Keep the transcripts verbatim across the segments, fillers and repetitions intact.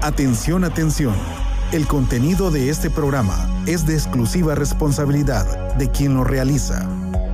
Atención, atención. El contenido de este programa es de exclusiva responsabilidad de quien lo realiza.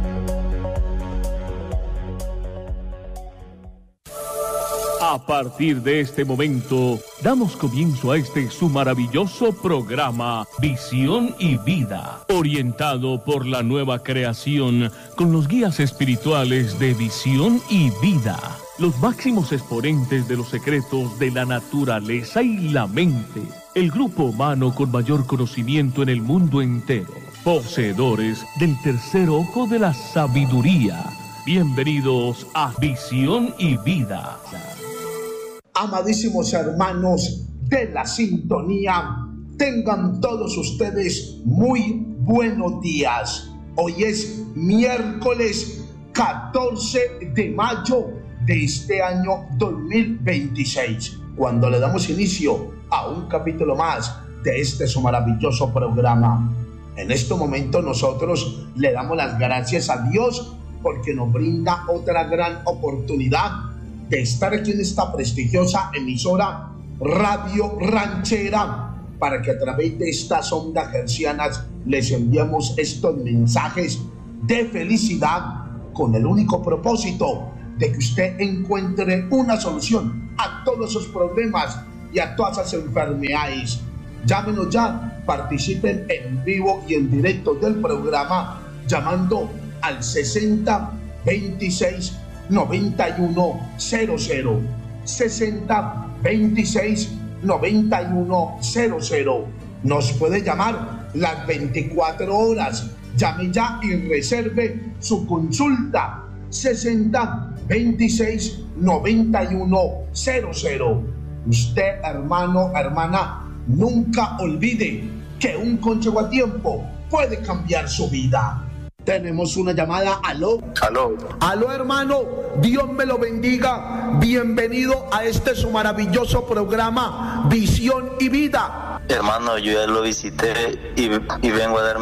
A partir de este momento, damos comienzo a este su maravilloso programa Visión y Vida, orientado por la nueva creación con los guías espirituales de Visión y Vida, los máximos exponentes de los secretos de la naturaleza y la mente, el grupo humano con mayor conocimiento en el mundo entero, poseedores del tercer ojo de la sabiduría. Bienvenidos a Visión y Vida. Amadísimos hermanos de la sintonía, tengan todos ustedes muy buenos días. Hoy es miércoles catorce de mayo de este año dos mil veintiséis, cuando le damos inicio a un capítulo más de este su maravilloso programa. En este momento nosotros le damos las gracias a Dios porque nos brinda otra gran oportunidad de estar aquí en esta prestigiosa emisora Radio Ranchera, para que a través de estas ondas hercianas les enviemos estos mensajes de felicidad con el único propósito de que usted encuentre una solución a todos esos problemas y a todas esas enfermedades. Llámenos ya, participen en vivo y en directo del programa llamando al sesenta veintiséis noventa y uno cero cero, sesenta veintiséis noventa y uno cero cero. Nos puede llamar las veinticuatro horas. Llame ya y reserve su consulta. Sesenta veintiséis noventa y uno cero cero. Usted, hermano, hermana, nunca olvide que un consejo a tiempo puede cambiar su vida. Tenemos una llamada. Aló. Aló. Aló, hermano. Dios me lo bendiga. Bienvenido a este su maravilloso programa Visión y Vida. Hermano, yo ya lo visité y, y vengo a dar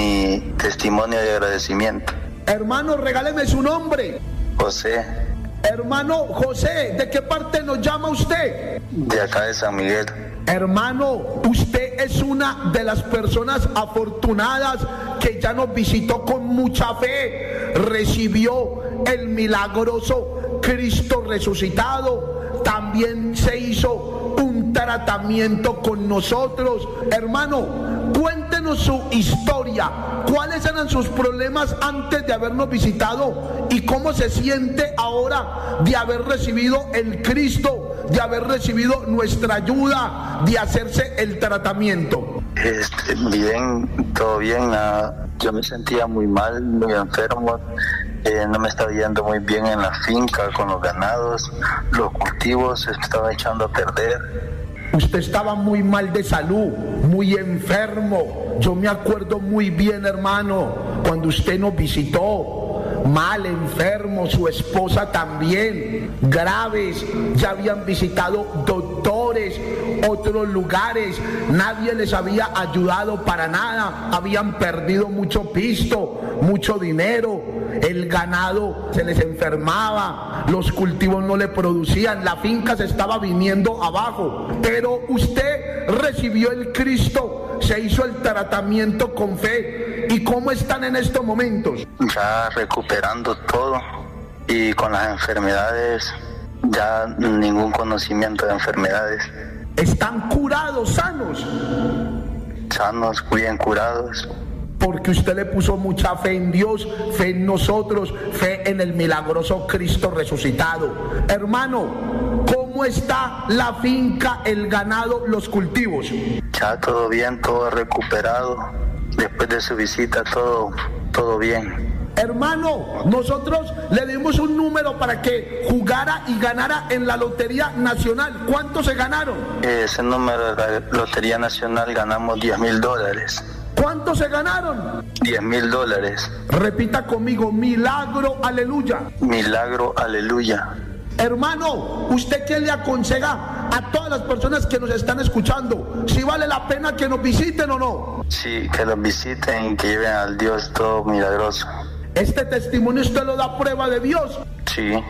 mi testimonio de agradecimiento. Hermano, regáleme su nombre. José. Hermano José, ¿de qué parte nos llama usted? De acá de San Miguel. Hermano, usted es una de las personas afortunadas que ya nos visitó con mucha fe, recibió el milagroso Cristo resucitado, también se hizo un tratamiento con nosotros. Hermano, cuéntenos su historia, cuáles eran sus problemas antes de habernos visitado y cómo se siente ahora de haber recibido el Cristo, de haber recibido nuestra ayuda, de hacerse el tratamiento. Este, bien, todo bien. Uh, yo me sentía muy mal, muy enfermo. Eh, no me estaba yendo muy bien en la finca con los ganados. Los cultivos se estaban echando a perder. Usted estaba muy mal de salud, muy enfermo. Yo me acuerdo muy bien, hermano, cuando usted nos visitó. Mal, enfermo, su esposa también, graves, ya habían visitado doctores, otros lugares, nadie les había ayudado para nada, habían perdido mucho pisto, mucho dinero, el ganado se les enfermaba, los cultivos no le producían, la finca se estaba viniendo abajo, pero usted recibió el Cristo, se hizo el tratamiento con fe. ¿Y cómo están en estos momentos? Ya recuperando todo y con las enfermedades, ya ningún conocimiento de enfermedades. ¿Están curados, sanos? Sanos, bien curados. Porque usted le puso mucha fe en Dios, fe en nosotros, fe en el milagroso Cristo resucitado. Hermano, ¿cómo está la finca, el ganado, los cultivos? Ya todo bien, todo recuperado. Después de su visita, todo, todo bien. Hermano, nosotros le dimos un número para que jugara y ganara en la Lotería Nacional. ¿Cuánto se ganaron? Ese número de la Lotería Nacional ganamos diez mil dólares. ¿Cuánto se ganaron? diez mil dólares. Repita conmigo, milagro, aleluya. Milagro, aleluya. Hermano, ¿usted qué le aconseja a todas las personas que nos están escuchando? ¿Si vale la pena que nos visiten o no? Sí, que los visiten y que lleven al Dios todo milagroso. ¿Este testimonio usted lo da prueba de Dios? Sí.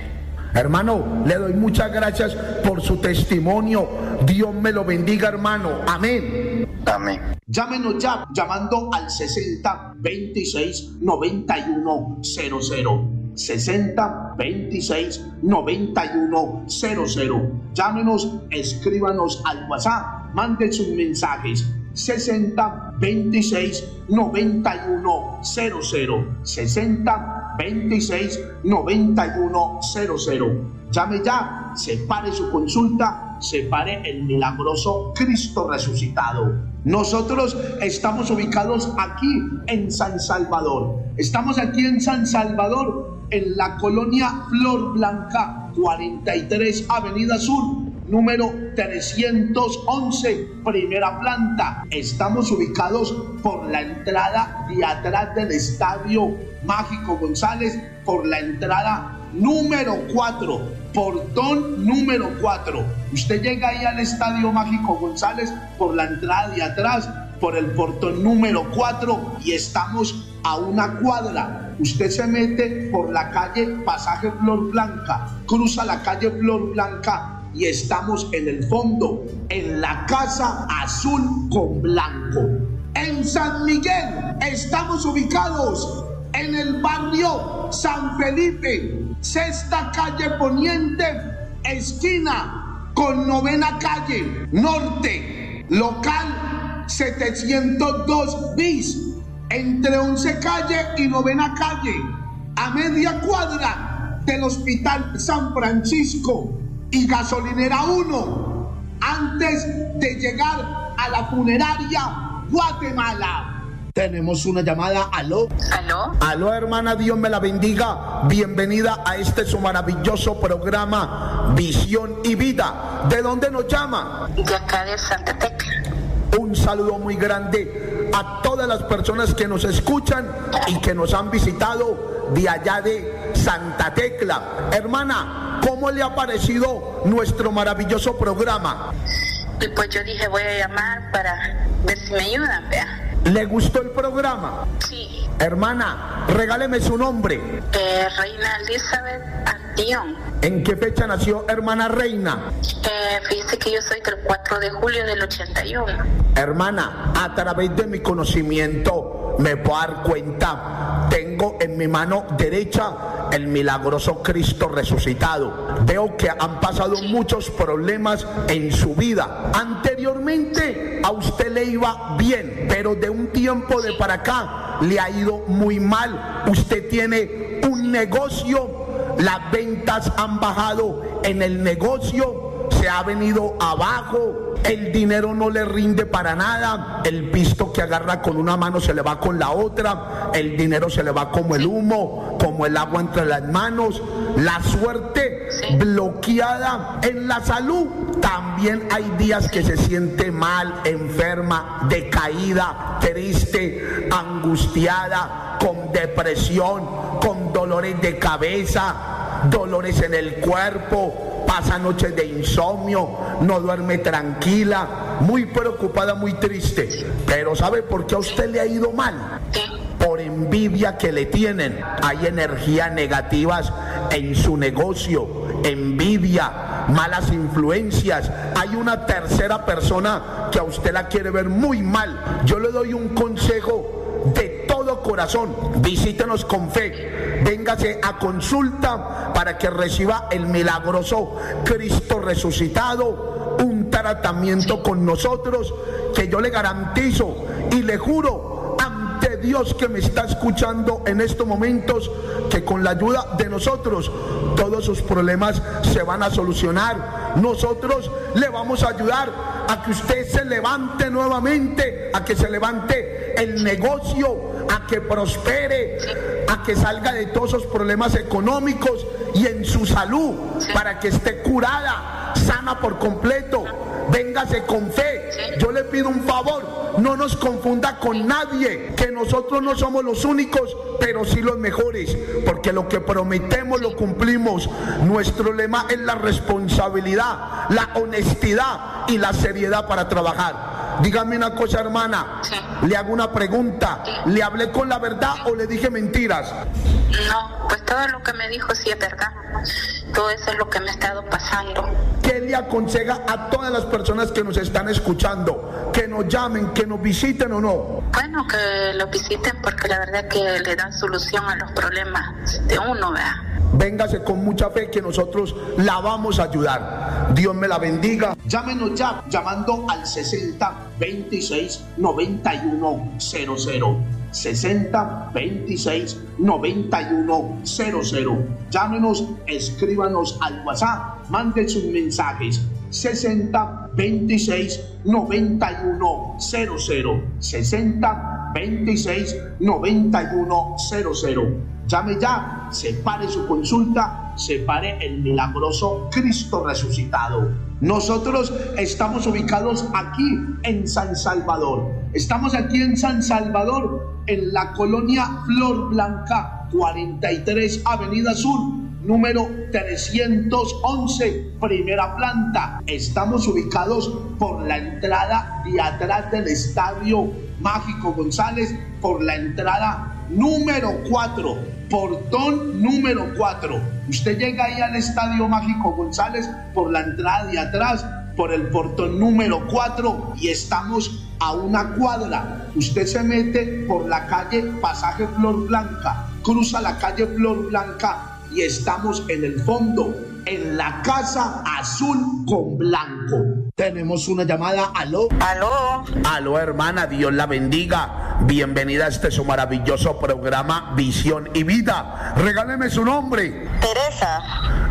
Hermano, le doy muchas gracias por su testimonio. Dios me lo bendiga, hermano. Amén. Amén. Llámenos ya, llamando al sesenta veintiséis noventa y uno cero cero. sesenta veintiséis noventa y uno cero cero. Llámenos, escríbanos al WhatsApp, manden sus mensajes. sesenta veintiséis noventa y uno cero cero. sesenta veintiséis noventa y uno cero cero. Llame ya, separe su consulta, separe el milagroso Cristo resucitado. Nosotros estamos ubicados aquí en San Salvador. Estamos aquí en San Salvador, en la colonia Flor Blanca, cuarenta y tres Avenida Sur, número trescientos once, primera planta. Estamos ubicados por la entrada de atrás del Estadio Mágico González, por la entrada número cuatro, portón número cuatro. Usted llega ahí al Estadio Mágico González por la entrada de atrás, por el portón número cuatro, y estamos a una cuadra. Usted se mete por la calle Pasaje Flor Blanca, cruza la calle Flor Blanca y estamos en el fondo, en la casa azul con blanco. En San Miguel estamos ubicados en el barrio San Felipe, sexta calle Poniente, esquina con novena calle Norte, local setecientos dos bis, entre once calle y novena calle, a media cuadra del Hospital San Francisco y Gasolinera uno, antes de llegar a la funeraria Guatemala. Tenemos una llamada. ¿Aló? ¿Aló? Aló, hermana, Dios me la bendiga. Bienvenida a este su maravilloso programa Visión y Vida. ¿De dónde nos llama? De acá de Santa Tecla. Un saludo muy grande a todas las personas que nos escuchan y que nos han visitado de allá de Santa Tecla. Hermana, ¿cómo le ha parecido nuestro maravilloso programa? Y pues yo dije, voy a llamar para ver si me ayudan, vea. ¿Le gustó el programa? Sí. Hermana, regáleme su nombre. Eh, Reina Elizabeth Antión. ¿En qué fecha nació hermana Reina? Eh, fíjese que yo soy del cuatro de julio del ochenta y uno. Hermana, a través de mi conocimiento me puedo dar cuenta, tengo en mi mano derecha el milagroso Cristo resucitado. Veo que han pasado muchos problemas en su vida. Anteriormente a usted le iba bien, pero de un tiempo de para acá le ha ido muy mal. Usted tiene un negocio, las ventas han bajado en el negocio, se ha venido abajo, el dinero no le rinde para nada, el pisto que agarra con una mano se le va con la otra, el dinero se le va como el humo, como el agua entre las manos, la suerte bloqueada. En la salud también hay días que se siente mal, enferma, decaída, triste, angustiada, con depresión, con dolores de cabeza, dolores en el cuerpo, pasa noches de insomnio, no duerme tranquila, muy preocupada, muy triste. Pero ¿sabe por qué a usted le ha ido mal? Por envidia que le tienen. Hay energías negativas en su negocio, envidia, malas influencias. Hay una tercera persona que a usted la quiere ver muy mal. Yo le doy un consejo de todo corazón: visítenos con fe, véngase a consulta para que reciba el milagroso Cristo resucitado, un tratamiento con nosotros que yo le garantizo y le juro ante Dios que me está escuchando en estos momentos, que con la ayuda de nosotros todos sus problemas se van a solucionar. Nosotros le vamos a ayudar a que usted se levante nuevamente, a que se levante el negocio, a que prospere, a que salga de todos esos problemas económicos y en su salud, para que esté curada, sana por completo. Véngase con fe. Yo le pido un favor, no nos confunda con nadie, que nosotros no somos los únicos, pero sí los mejores, porque lo que prometemos lo cumplimos. Nuestro lema es la responsabilidad, la honestidad y la seriedad para trabajar. Dígame una cosa, hermana. Sí. Le hago una pregunta. Sí. ¿Le hablé con la verdad o le dije mentiras? No, pues todo lo que me dijo sí es verdad. Todo eso es lo que me ha estado pasando. ¿Qué le aconseja a todas las personas que nos están escuchando? Que nos llamen, que nos visiten o no. Bueno, que lo visiten porque la verdad que le dan solución a los problemas de uno, ¿verdad? Véngase con mucha fe que nosotros la vamos a ayudar. Dios me la bendiga. Llámenos ya, llamando al sesenta veintiséis noventa y uno cero cero. sesenta veintiséis noventa y uno cero cero. Llámenos, escríbanos al WhatsApp, manden sus mensajes. sesenta veintiséis noventa y uno cero cero. sesenta veintiséis noventa y uno cero cero. Llame ya, separe su consulta, separe el milagroso Cristo resucitado. Nosotros estamos ubicados aquí en San Salvador. Estamos aquí en San Salvador, en la colonia Flor Blanca, cuarenta y tres Avenida Sur, número trescientos once, primera planta. Estamos ubicados por la entrada de atrás del Estadio Mágico González, por la entrada número cuatro, portón número cuatro. Usted llega ahí al Estadio Mágico González por la entrada de atrás, por el portón número cuatro, y estamos a una cuadra. Usted se mete por la calle Pasaje Flor Blanca, cruza la calle Flor Blanca y estamos en el fondo, en la casa azul con blanco. Tenemos una llamada. Aló. Aló. Aló, hermana, Dios la bendiga. Bienvenida a este su maravilloso programa Visión y Vida. Regáleme su nombre. Teresa.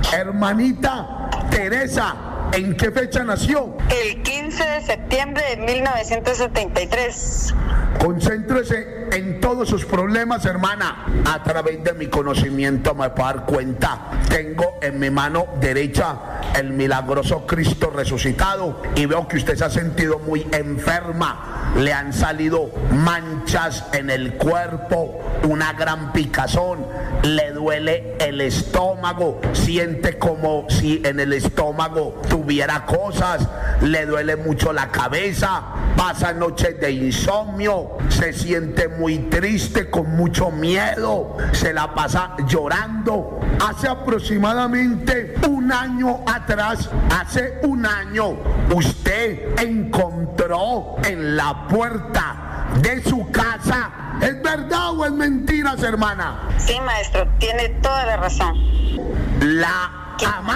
Hermanita Teresa, ¿en qué fecha nació? El quince de septiembre de mil novecientos setenta y tres. Concéntrese en todos sus problemas, hermana. A través de mi conocimiento me puedo dar cuenta. Tengo en mi mano derecha el milagroso Cristo resucitado y veo que usted se ha sentido muy enferma. Le han salido manchas en el cuerpo, una gran picazón, le duele el estómago, siente como si en el estómago tuviera cosas, le duele mucho la cabeza, pasa noches de insomnio, se siente muy triste, con mucho miedo, se la pasa llorando. Hace aproximadamente un año atrás, hace un año, usted encontró en la puerta de su casa. ¿Es verdad o es mentiras, hermana? Sí, maestro, tiene toda la razón. La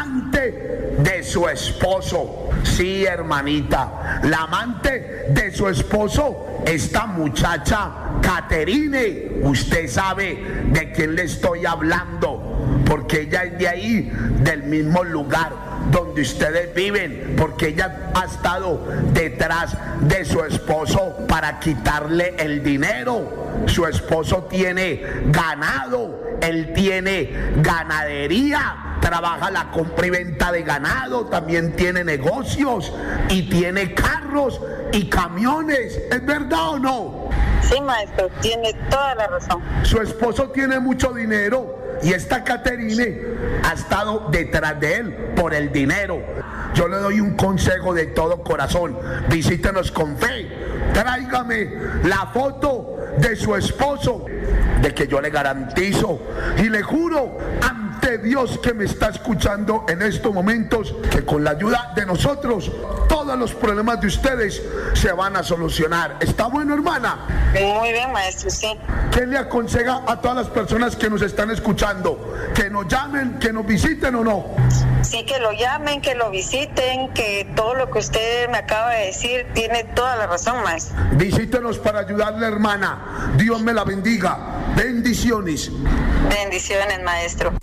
amante de su esposo. Sí, hermanita, la amante de su esposo, esta muchacha Caterine. Usted sabe de quién le estoy hablando, porque ella es de ahí, del mismo lugar donde ustedes viven, porque ella ha estado detrás de su esposo para quitarle el dinero. Su esposo tiene ganado, él tiene ganadería, trabaja la compra y venta de ganado, también tiene negocios y tiene carros y camiones. ¿Es verdad o no? Sí, maestro, tiene toda la razón. Su esposo tiene mucho dinero y esta Caterine ha estado detrás de él por el dinero. Yo le doy un consejo de todo corazón: visítenos con fe, tráigame la foto de su esposo, de que yo le garantizo y le juro ante Dios que me está escuchando en estos momentos, que con la ayuda de nosotros todos los problemas de ustedes se van a solucionar. ¿Está bueno, hermana? Muy bien, maestro, sí. ¿Qué le aconseja a todas las personas que nos están escuchando? ¿Que nos llamen, que nos visiten o no? Sí, que lo llamen, que lo visiten, que todo lo que usted me acaba de decir tiene toda la razón, maestro. Visítenos para ayudarle, hermana. Dios me la bendiga. Bendiciones. Bendiciones, maestro.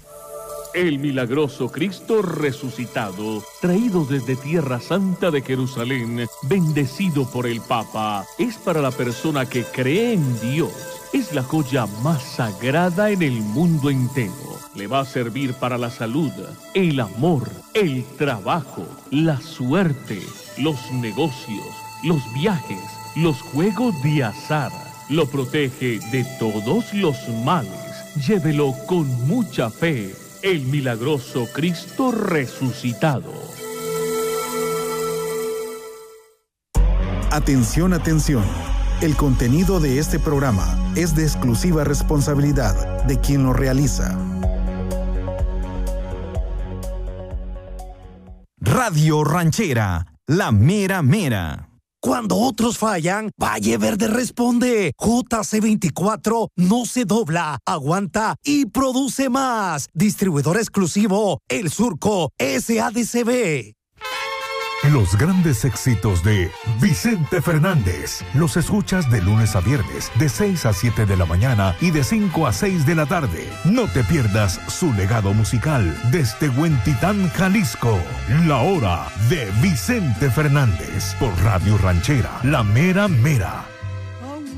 El milagroso Cristo resucitado, traído desde Tierra Santa de Jerusalén, bendecido por el Papa, es para la persona que cree en Dios. Es la joya más sagrada en el mundo entero. Le va a servir para la salud, el amor, el trabajo, la suerte, los negocios, los viajes, los juegos de azar. Lo protege de todos los males. Llévelo con mucha fe. El milagroso Cristo resucitado. Atención, atención. El contenido de este programa es de exclusiva responsabilidad de quien lo realiza. Radio Ranchera, la mera mera. Cuando otros fallan, Valle Verde responde. J C veinticuatro no se dobla, aguanta y produce más. Distribuidor exclusivo, El Surco S A D C B. Los grandes éxitos de Vicente Fernández los escuchas de lunes a viernes de seis a siete de la mañana y de cinco a seis de la tarde. No te pierdas su legado musical desde Huentitán, Jalisco. La hora de Vicente Fernández por Radio Ranchera, la mera mera.